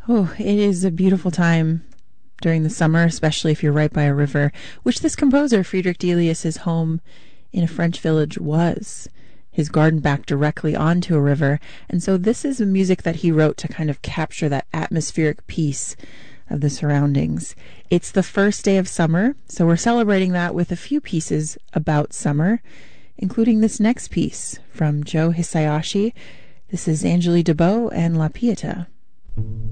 Oh, it is a beautiful time during the summer, especially if you're right by a river, which this composer, Friedrich Delius's home in a French village was. His garden backed directly onto a river, and so this is a music that he wrote to kind of capture that atmospheric peace of the surroundings. It's the first day of summer, so we're celebrating that with a few pieces about summer, including this next piece from Joe Hisaishi. This is Angélique Debaux and La Pietà.